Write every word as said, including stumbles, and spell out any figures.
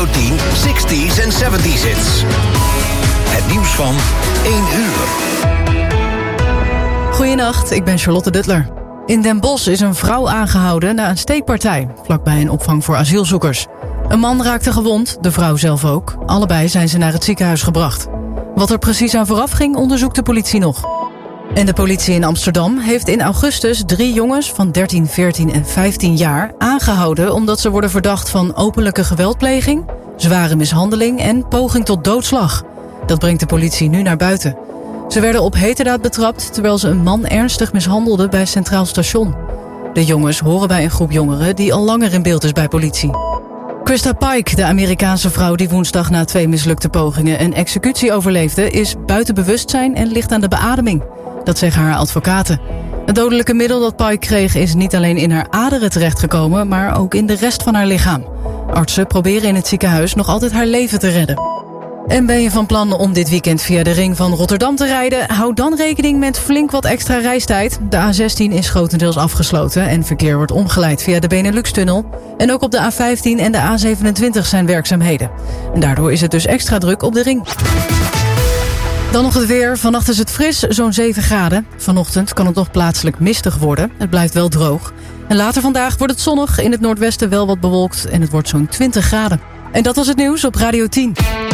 Radio tien, zestig's en zeventig's hits. Het nieuws van één uur. Goedenacht, ik ben Charlotte Duttler. In Den Bosch is een vrouw aangehouden na een steekpartij, vlakbij een opvang voor asielzoekers. Een man raakte gewond, de vrouw zelf ook. Allebei zijn ze naar het ziekenhuis gebracht. Wat er precies aan vooraf ging, onderzoekt de politie nog. En de politie in Amsterdam heeft in augustus drie jongens van dertien, veertien en vijftien jaar aangehouden omdat ze worden verdacht van openlijke geweldpleging, zware mishandeling en poging tot doodslag. Dat brengt de politie nu naar buiten. Ze werden op heterdaad betrapt terwijl ze een man ernstig mishandelden bij Centraal Station. De jongens horen bij een groep jongeren die al langer in beeld is bij politie. Krista Pike, de Amerikaanse vrouw die woensdag na twee mislukte pogingen een executie overleefde, is buiten bewustzijn en ligt aan de beademing. Dat zeggen haar advocaten. Het dodelijke middel dat Pike kreeg is niet alleen in haar aderen terechtgekomen, maar ook in de rest van haar lichaam. Artsen proberen in het ziekenhuis nog altijd haar leven te redden. En ben je van plan om dit weekend via de ring van Rotterdam te rijden? Hou dan rekening met flink wat extra reistijd. De A zestien is grotendeels afgesloten en verkeer wordt omgeleid via de Benelux-tunnel. En ook op de A vijftien en de A zevenentwintig zijn werkzaamheden. En daardoor is het dus extra druk op de ring. Dan nog het weer. Vannacht is het fris, zo'n zeven graden. Vanochtend kan het nog plaatselijk mistig worden. Het blijft wel droog. En later vandaag wordt het zonnig, in het noordwesten wel wat bewolkt en het wordt zo'n twintig graden. En dat was het nieuws op Radio tien.